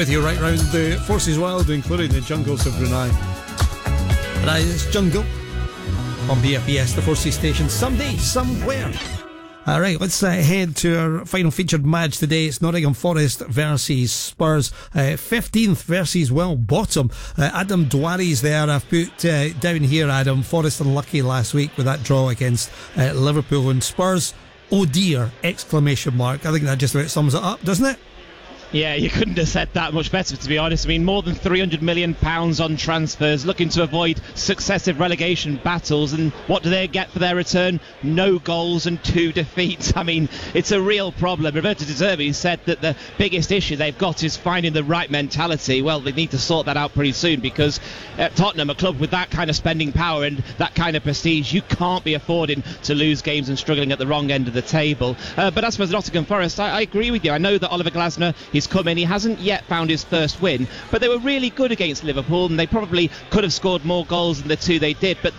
with you right round the Forces Wild, including the jungles of Brunei. Right, it's Jungle on BFBS, the Forces station, someday, somewhere. Alright, let's head to our final featured match today. It's Nottingham Forest versus Spurs. 15th versus, well, bottom. Adam Dwari's there. I've put down here, Adam, Forest unlucky last week with that draw against Liverpool, and Spurs, oh dear, exclamation mark. I think that just about sums it up, doesn't it? Yeah, you couldn't have said that much better, to be honest. I mean, more than £300 million on transfers, looking to avoid successive relegation battles, and what do they get for their return? No goals and 2 defeats. I mean, it's a real problem. Roberto De Zerbi said that the biggest issue they've got is finding the right mentality. Well, they need to sort that out pretty soon, because at Tottenham, a club with that kind of spending power and that kind of prestige, you can't be affording to lose games and struggling at the wrong end of the table. But as for Nottingham Forest, I agree with you. I know that Oliver Glasner, he's come in, he hasn't yet found his first win, but they were really good against Liverpool, and they probably could have scored more goals than the 2 they did. But